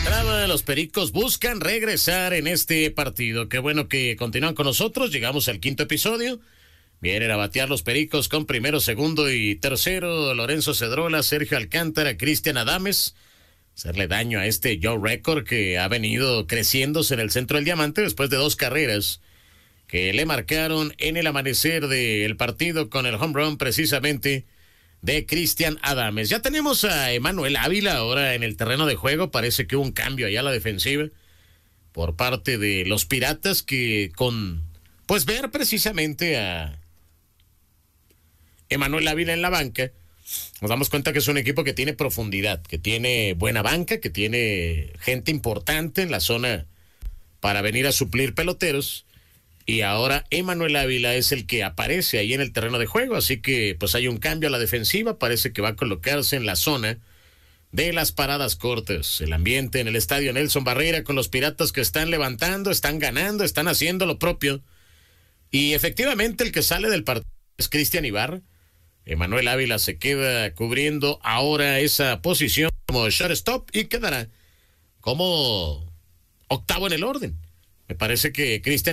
Los Pericos buscan regresar en este partido. Qué bueno que continúan con nosotros. Llegamos al quinto episodio. Vienen a batear los Pericos con primero, segundo y tercero. Lorenzo Cedrola, Sergio Alcántara, Cristian Adames. Hacerle daño a este Joe Record que ha venido creciéndose en el centro del diamante después de 2 carreras que le marcaron en el amanecer del partido con el home run precisamente de Cristian Adames. Ya tenemos a Emanuel Ávila ahora en el terreno de juego. Parece que hubo un cambio allá a la defensiva por parte de los Piratas que pues ver precisamente a Emanuel Ávila en la banca, nos damos cuenta que es un equipo que tiene profundidad, que tiene buena banca, que tiene gente importante en la zona para venir a suplir peloteros. Y ahora Emanuel Ávila es el que aparece ahí en el terreno de juego, así que pues hay un cambio a la defensiva, parece que va a colocarse en la zona de las paradas cortas. El ambiente en el estadio Nelson Barrera con los Piratas que están levantando, están ganando, están haciendo lo propio. Y efectivamente el que sale del partido es Cristian Ibarra. Emanuel Ávila se queda cubriendo ahora esa posición como shortstop y quedará como octavo en el orden. Me parece que Cristian